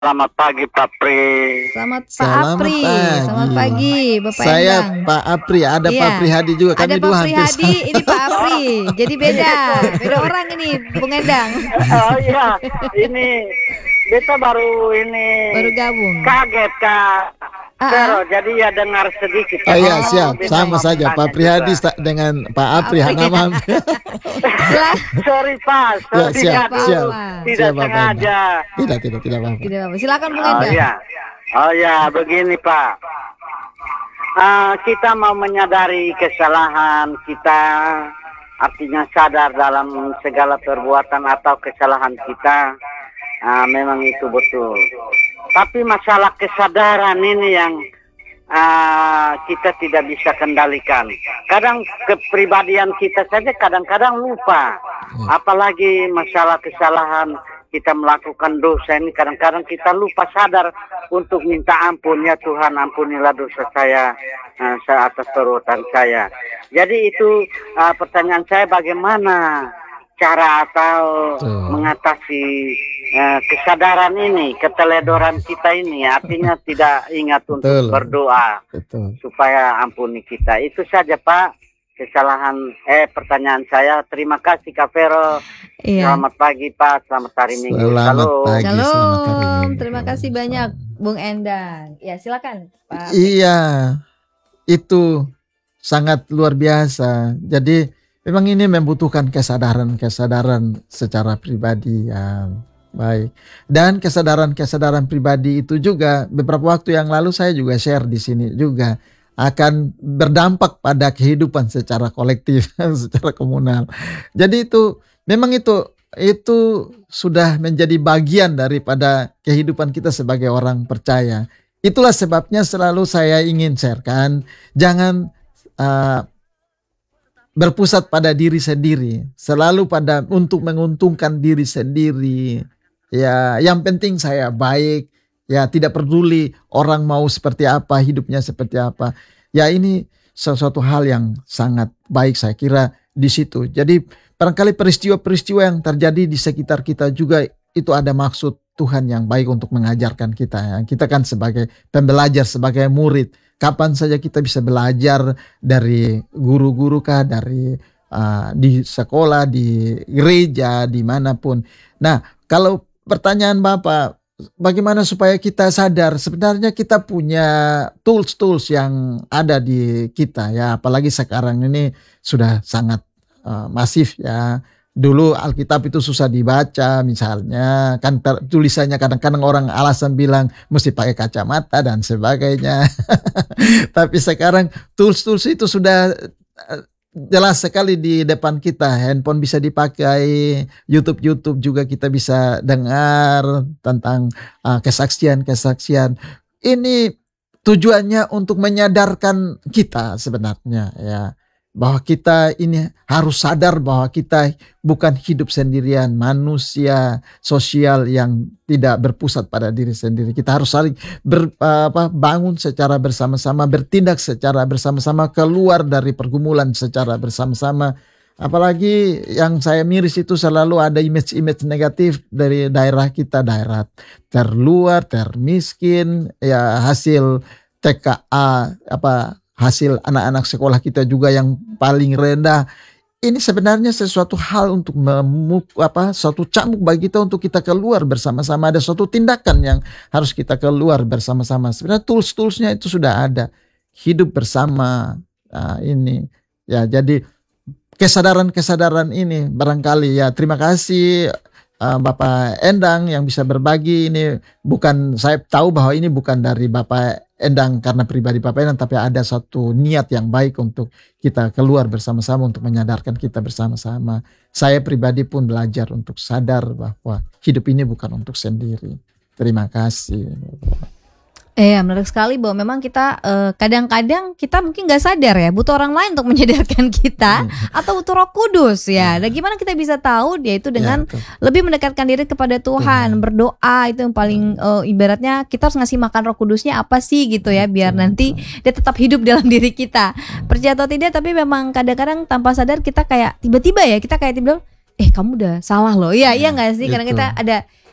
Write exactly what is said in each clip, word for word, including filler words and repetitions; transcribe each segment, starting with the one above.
Selamat pagi Pak Pri. Selamat Pak Selamat Apri. pagi. Selamat pagi Bapak Saya Endang. Pak Apri, ada Iya. Pak Prihadi juga. Kami Ada dua Pak hampir Prihadi, sama. ini Pak Apri. Jadi beda, beda orang ini Bung Endang. Oh iya, ini beta baru ini Baru gabung. kaget Kak. Ah, Pero jadi ya dengar sedikit. Oh iya, Oh, siap. Beta Sama mau saja. bertanya Pak Prihadi juga. sta- dengan Pak Apri. Apri. Nama hampir. Silah. Sorry Pak, Ya, sorry siap, aduh, siap. tidak Siap, Bapak sengaja. Tidak, tidak, tidak apa-apa. Tidak apa. Silakan Bung Oh Endang. iya, oh ya begini Pak. Ah, kita mau menyadari kesalahan kita, artinya sadar dalam segala perbuatan atau kesalahan kita. Ah, memang itu betul. Tapi masalah kesadaran ini yang ah, kita tidak bisa kendalikan. Kadang kepribadian kita saja kadang-kadang lupa. Apalagi masalah kesalahan kita melakukan dosa ini, kadang-kadang kita lupa sadar untuk minta ampun. Ya Tuhan, ampunilah dosa saya uh, atas perbuatan saya. Jadi itu uh, pertanyaan saya, bagaimana cara atau Betul. mengatasi uh, kesadaran ini, keteledoran kita ini, artinya tidak ingat untuk Betul. berdoa Betul. supaya ampuni kita. Itu saja Pak kesalahan eh pertanyaan saya. Terima kasih Kak Vero. Iya. Selamat pagi Pak, selamat hari Minggu. Selamat Halo. pagi. selamat hari Shalom. Minggu. Terima kasih banyak Bung Endang. Ya, silakan Pak. Iya, itu sangat luar biasa. Jadi memang ini membutuhkan kesadaran-kesadaran secara pribadi ya. Baik. Dan kesadaran-kesadaran pribadi itu juga beberapa waktu yang lalu saya juga share di sini juga akan berdampak pada kehidupan secara kolektif, secara komunal. Jadi itu memang itu itu sudah menjadi bagian daripada kehidupan kita sebagai orang percaya. Itulah sebabnya selalu saya ingin sharekan, jangan uh, berpusat pada diri sendiri, selalu pada untuk menguntungkan diri sendiri. Ya, yang penting saya baik. Ya, tidak peduli orang mau seperti apa, hidupnya seperti apa. Ya, ini sesuatu hal yang sangat baik saya kira di situ. Jadi barangkali peristiwa-peristiwa yang terjadi di sekitar kita juga itu ada maksud Tuhan yang baik untuk mengajarkan kita. Ya. Kita kan sebagai pembelajar, sebagai murid. Kapan saja kita bisa belajar dari guru-guru kah, dari uh, di sekolah, di gereja, dimanapun. Nah, kalau pertanyaan Bapak, bagaimana supaya kita sadar? Sebenarnya kita punya tools-tools yang ada di kita ya, apalagi sekarang ini sudah sangat uh, masif ya. Dulu Alkitab itu susah dibaca misalnya, kan ter- tulisannya kadang-kadang orang alasan bilang mesti pakai kacamata dan sebagainya. Tapi sekarang tools-tools itu sudah uh, jelas sekali di depan kita. Handphone bisa dipakai, YouTube-YouTube juga kita bisa dengar tentang uh, kesaksian-kesaksian. Ini tujuannya untuk menyadarkan kita sebenarnya ya, bahwa kita ini harus sadar bahwa kita bukan hidup sendirian, manusia sosial yang tidak berpusat pada diri sendiri. Kita harus saling ber, apa, bangun secara bersama-sama, bertindak secara bersama-sama, keluar dari pergumulan secara bersama-sama. Apalagi yang saya miris itu selalu ada image-image negatif dari daerah kita, daerah terluar, termiskin, ya hasil T K A, apa hasil anak-anak sekolah kita juga yang paling rendah. Ini sebenarnya sesuatu hal untuk memuk, apa, suatu cambuk bagi kita untuk kita keluar bersama-sama. Ada suatu tindakan yang harus kita keluar bersama-sama. Sebenarnya tools-toolsnya itu sudah ada. Hidup bersama nah, ini. Ya, jadi kesadaran-kesadaran ini barangkali ya. Terima kasih uh, Bapak Endang yang bisa berbagi ini. Bukan, saya tahu bahwa ini bukan dari Bapak Endang karena pribadi Bapak Endang, tapi ada satu niat yang baik untuk kita keluar bersama-sama untuk menyadarkan kita bersama-sama. Saya pribadi pun belajar untuk sadar bahwa hidup ini bukan untuk sendiri. Terima kasih. Eh, menarik sekali bahwa memang kita eh, kadang-kadang kita mungkin nggak sadar ya, butuh orang lain untuk menyadarkan kita Hmm. atau butuh Roh Kudus ya. Dan gimana kita bisa tahu? Yaitu dengan Ya, betul. lebih mendekatkan diri kepada Tuhan, Tuhan. berdoa itu yang paling eh, ibaratnya kita harus ngasih makan Roh Kudusnya apa sih gitu ya, biar Betul, nanti betul. dia tetap hidup dalam diri kita. Percaya atau tidak, tapi memang kadang-kadang tanpa sadar kita kayak tiba-tiba ya kita kayak tiba eh kamu udah salah loh. Iya, iya nggak sih? Karena Betul. kita ada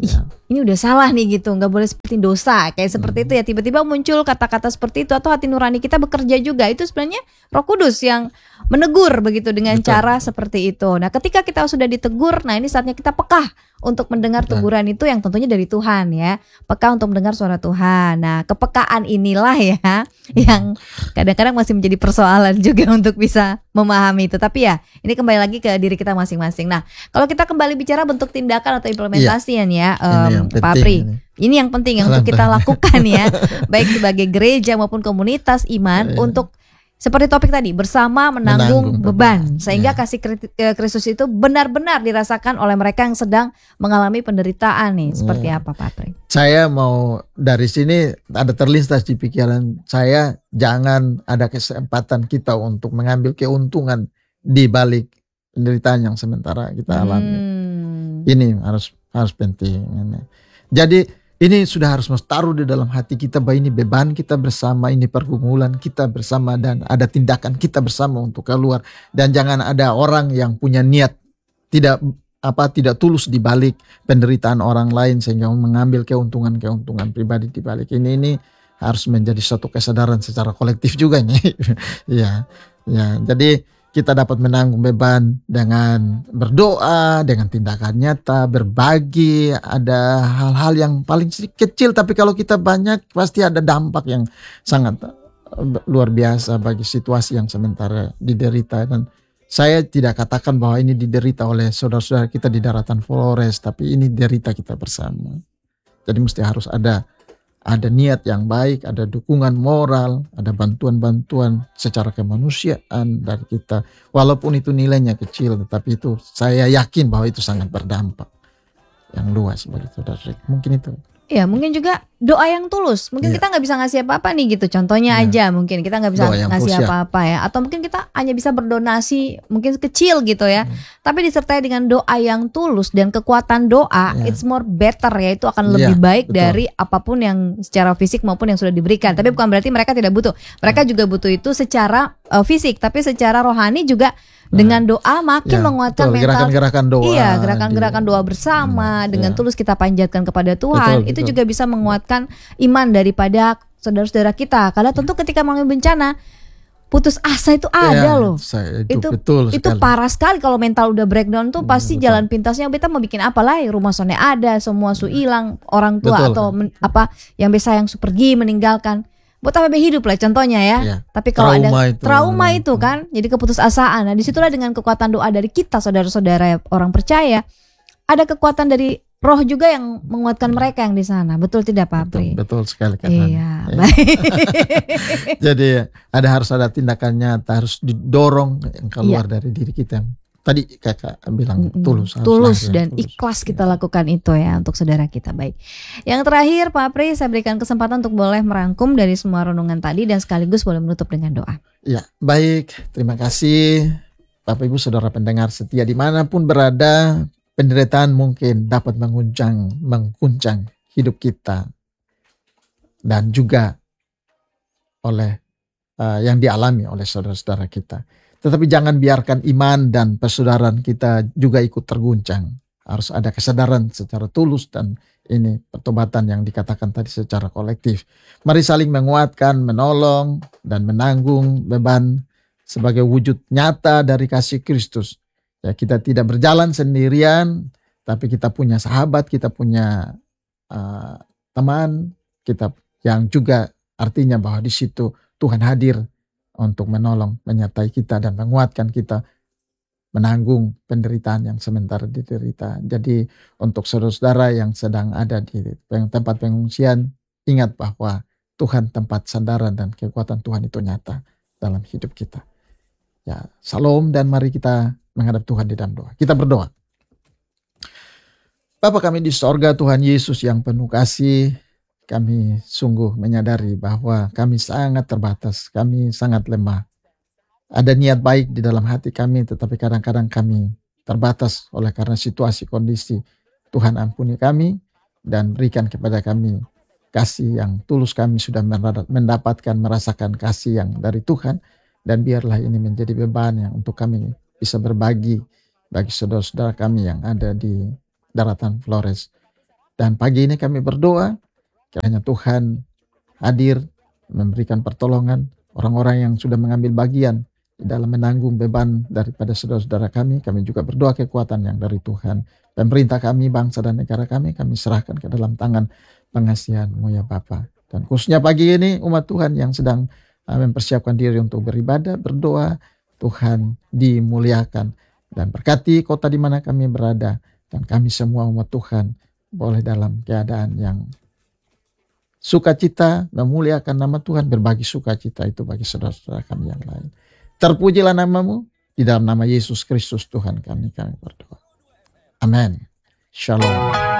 ih ini udah salah nih gitu, nggak boleh seperti dosa kayak seperti itu ya, tiba-tiba muncul kata-kata seperti itu atau hati nurani kita bekerja juga, itu sebenarnya Roh Kudus yang menegur begitu dengan Betul. cara seperti itu. Nah ketika kita sudah ditegur, nah ini saatnya kita peka untuk mendengar Betul. teguran itu yang tentunya dari Tuhan ya, peka untuk mendengar suara Tuhan. Nah kepekaan inilah ya yang kadang-kadang masih menjadi persoalan juga untuk bisa memahami itu. Tapi ya ini kembali lagi ke diri kita masing-masing. Nah kalau kita kembali bicara bentuk tindakan atau implementasian ya, um, Ini yang Pak penting Apri, ini. ini yang penting yang untuk kita lakukan ya, baik sebagai gereja maupun komunitas iman, Iya. untuk seperti topik tadi, bersama menanggung, Menanggung beban, beban. sehingga Iya. kasih kri- eh, Kristus itu benar-benar dirasakan oleh mereka yang sedang mengalami penderitaan nih. Seperti Iya. apa Pak Apri? Saya mau dari sini ada terlintas di pikiran saya, jangan ada kesempatan kita untuk mengambil keuntungan di balik penderitaan yang sementara kita alami. Hmm. Ini harus harus penting. Ini. Jadi ini sudah harus taruh di dalam hati kita bahwa ini beban kita bersama, ini pergumulan kita bersama, dan ada tindakan kita bersama untuk keluar. Dan jangan ada orang yang punya niat tidak apa tidak tulus di balik penderitaan orang lain sehingga mengambil keuntungan-keuntungan pribadi di balik ini. Ini harus menjadi suatu kesadaran secara kolektif juga nih. Ya, ya. Jadi kita dapat menanggung beban dengan berdoa, dengan tindakan nyata, berbagi. Ada hal-hal yang paling kecil, tapi kalau kita banyak pasti ada dampak yang sangat luar biasa bagi situasi yang sementara diderita. Dan saya tidak katakan bahwa ini diderita oleh saudara-saudara kita di daratan Flores, tapi ini derita kita bersama. Jadi mesti harus ada ada niat yang baik, ada dukungan moral, ada bantuan-bantuan secara kemanusiaan dari kita. Walaupun itu nilainya kecil, tetapi itu saya yakin bahwa itu sangat berdampak yang luas bagi saudara. Mungkin itu. Ya mungkin juga doa yang tulus. Mungkin Iya. kita nggak bisa ngasih apa-apa nih gitu. Contohnya Iya. aja mungkin kita nggak bisa Doa yang ngasih tulus, ya. apa-apa ya. Atau mungkin kita hanya bisa berdonasi mungkin kecil gitu ya. Hmm. Tapi disertai dengan doa yang tulus dan kekuatan doa, Iya. it's more better ya. Itu akan Iya, lebih baik betul. dari apapun yang secara fisik maupun yang sudah diberikan. Tapi bukan berarti mereka tidak butuh. Mereka juga butuh itu secara uh, fisik, tapi secara rohani juga dengan doa makin Ya, menguatkan betul. mental. Gerakan-gerakan doa. Iya, gerakan-gerakan di- doa bersama Hmm, dengan ya. tulus kita panjatkan kepada Tuhan. Betul, Itu betul. juga bisa menguatkan iman daripada saudara-saudara kita. Karena tentu ketika mengalami bencana, putus asa itu ada Ya, loh. saya- itu, Itu betul itu sekali. parah sekali kalau mental udah breakdown tuh Hmm, pasti betul. jalan pintasnya beta mau bikin apa lah, rumah sonnya ada, semua su hilang, orang tua Betul, atau kan? men- apa yang bisa yang su pergi meninggalkan. Buat apa be hidup lah contohnya ya. Iya. Tapi kalau ada Trauma itu. trauma itu kan, jadi keputusasaan. Nah, disitulah dengan kekuatan doa dari kita saudara-saudara orang percaya, ada kekuatan dari Roh juga yang menguatkan mereka yang di sana. Betul tidak Pak Apri? Betul, betul sekali kan. Iya, Ya. baik. Jadi ada harus ada tindakan nyata, harus didorong yang keluar dari diri kita. Tadi kakak bilang Mm-mm. tulus, harus tulus lahir, dan tulus. ikhlas kita lakukan itu ya untuk saudara kita. Baik. Yang terakhir Pak Apri, saya berikan kesempatan untuk boleh merangkum dari semua renungan tadi dan sekaligus boleh menutup dengan doa. Ya, baik. Terima kasih Bapak Ibu Saudara pendengar setia dimanapun berada. Penderitaan mungkin dapat menguncang, mengguncang hidup kita dan juga oleh uh, yang dialami oleh saudara-saudara kita. Tetapi jangan biarkan iman dan persaudaraan kita juga ikut terguncang. Harus ada kesadaran secara tulus dan ini pertobatan yang dikatakan tadi secara kolektif. Mari saling menguatkan, menolong, dan menanggung beban sebagai wujud nyata dari kasih Kristus. Ya, kita tidak berjalan sendirian, tapi kita punya sahabat, kita punya uh, teman, kita yang juga artinya bahwa di situ Tuhan hadir untuk menolong, menyertai kita dan menguatkan kita menanggung penderitaan yang sementara diderita. Jadi untuk saudara-saudara yang sedang ada di tempat pengungsian, ingat bahwa Tuhan tempat sandaran dan kekuatan Tuhan itu nyata dalam hidup kita. Ya, salam dan mari kita menghadap Tuhan di dalam doa. Kita berdoa. Bapa kami di sorga, Tuhan Yesus yang penuh kasih, kami sungguh menyadari bahwa kami sangat terbatas, kami sangat lemah. Ada niat baik di dalam hati kami, tetapi kadang-kadang kami terbatas oleh karena situasi kondisi. Tuhan ampuni kami dan berikan kepada kami kasih yang tulus. Kami sudah mendapatkan, merasakan kasih yang dari Tuhan. Dan biarlah ini menjadi beban yang untuk kami bisa berbagi bagi saudara-saudara kami yang ada di daratan Flores. Dan pagi ini kami berdoa, kiranya Tuhan hadir memberikan pertolongan orang-orang yang sudah mengambil bagian di dalam menanggung beban daripada saudara-saudara kami. Kami juga berdoa kekuatan yang dari Tuhan. Pemerintah kami, bangsa dan negara kami, kami serahkan ke dalam tangan pengasihan-Mu ya Bapa. Dan khususnya pagi ini umat Tuhan yang sedang uh, mempersiapkan diri untuk beribadah, berdoa, Tuhan dimuliakan. Dan berkati kota di mana kami berada. Dan kami semua umat Tuhan boleh dalam keadaan yang sukacita, memuliakan nama Tuhan, berbagi sukacita itu bagi saudara-saudara kami yang lain. Terpujilah nama-Mu, di dalam nama Yesus Kristus Tuhan kami, kami berdoa. Amin. Shalom.